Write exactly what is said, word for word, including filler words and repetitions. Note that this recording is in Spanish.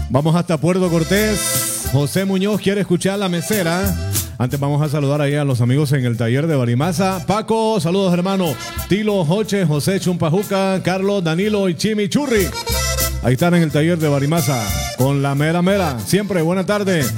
Vamos hasta Puerto Cortés. José Muñoz quiere escuchar La Mesera. Antes vamos a saludar ahí a los amigos en el taller de Barimaza. Paco, saludos hermano. Tilo, Joche, José Chumpajuca, Carlos, Danilo y Chimichurri. Ahí están en el taller de Barimaza con la mera mera. Siempre, buena tarde.